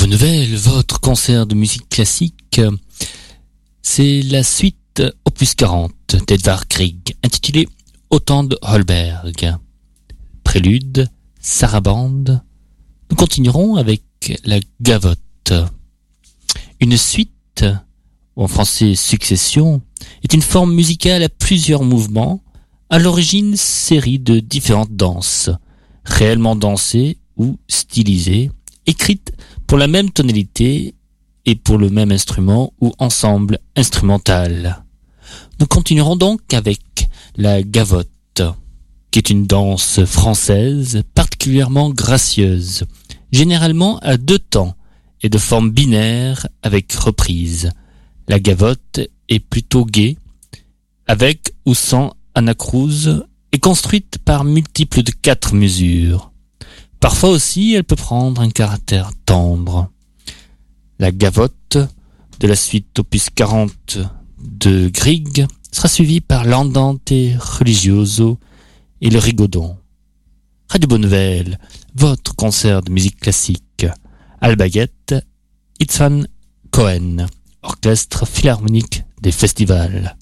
Bonne nouvelle, votre concert de musique classique, c'est la suite opus 40 d'Edvard Grieg, intitulé Autant de Holberg. Prélude, sarabande. Nous continuerons avec la gavotte. Une suite, ou en français succession, est une forme musicale à plusieurs mouvements, à l'origine série de différentes danses, réellement dansées ou stylisées, écrites pour la même tonalité et pour le même instrument ou ensemble instrumental. Nous continuerons donc avec la gavotte, qui est une danse française particulièrement gracieuse, généralement à 2 temps et de forme binaire avec reprise. La gavotte est plutôt gaie, avec ou sans anacrouse, et construite par multiples de 4 mesures. Parfois aussi, elle peut prendre un caractère tendre. La gavotte de la suite opus 40 de Grieg sera suivie par l'andante religioso et le rigodon. Radio Bonne Nouvelle, votre concert de musique classique. Albaguette, Itzhak Cohen, orchestre philharmonique des festivals.